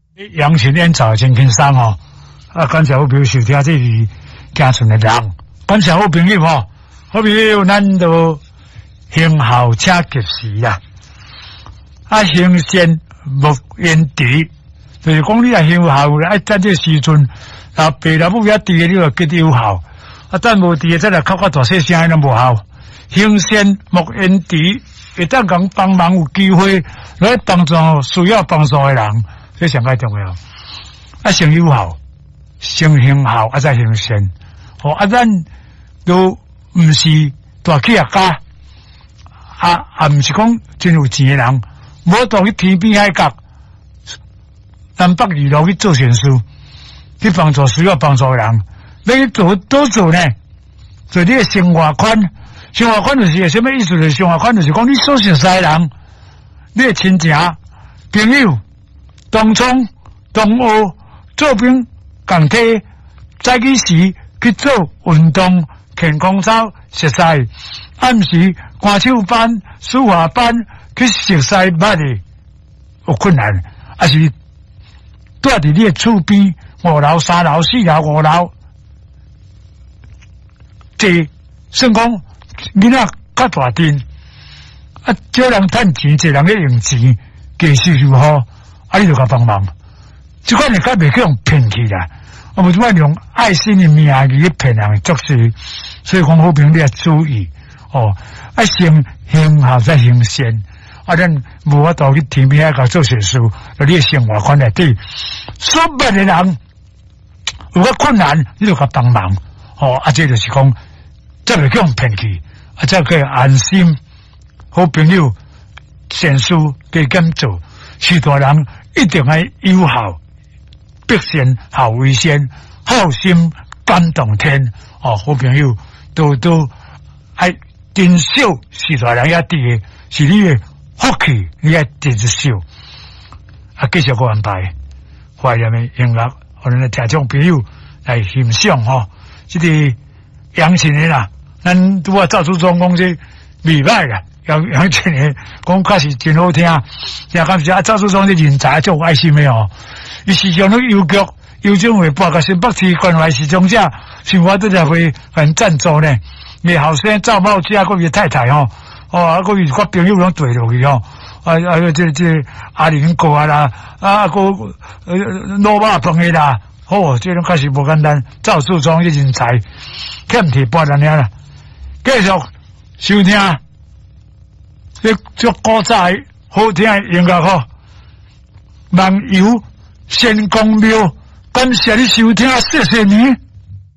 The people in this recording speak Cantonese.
杨群演奏真轻松哦，感谢好朋友收听，这是家村的人，感谢好朋友哦，好朋友咱都行孝且及时啦，行善莫言迟，就是讲你行孝爱在这时阵，爸老母也迟，你就记得有效，等无迟再来哭大细声都无效，行善莫言迟，会当讲帮忙有机会来帮助需要帮助的人。这上介重要，先有效，先行孝，再行善。咱都唔是大企业家，唔是讲真有钱的人，无到去天边海角、南北二路去做善事，去帮助需要帮助的人。你去做多做呢？做你的生活款，生活款就是什么意思？就是生活款就是讲你所熟悉的人，你的亲戚、朋友。同窗同学做兵共体，早起时去做运动，健康操熟悉；暗时歌手班、书画班去熟悉捌的有困难，还是住伫你的厝边5楼、3楼、4楼、5楼，这算讲囡仔较大阵，少人趁钱，侪人咧用钱，继续如何？你就甲帮忙，这款人较袂去用骗去啦，无即款用爱心的名义去骗人做事，所以讲好朋友你要注意哦。先行孝再行善，咱无法度去天边甲做善事，就你的生活款内底，所有的人有个困难，你就甲帮忙哦。这就是讲，再袂去用骗去，才可以安心。好朋友善事加减做。许多人一定要有效，必先孝为先，好心感动天。好朋友都爱珍惜许多人也伫，是你的福气，你要珍惜。继续个安排，怀念的音乐，我们的听众朋友来欣赏这个杨琴的啦，咱拄赵祖忠讲这未歹啦。杨群的讲确实真好听，也感谢赵祖忠的人才足有爱心的哦。伊时常咧邮局、邮政会拨个新北市关怀视障者生活都会很赞助呢。伊后生赵茂佳个伊太太个伊个朋友拢对落去这阿玲哥啊啦，个罗马朋友啦，这种确实无简单。赵祖忠的人才欠铁拨人啦，继续收听。这古早好听的音乐梦游仙公庙，感谢你收听，谢谢你。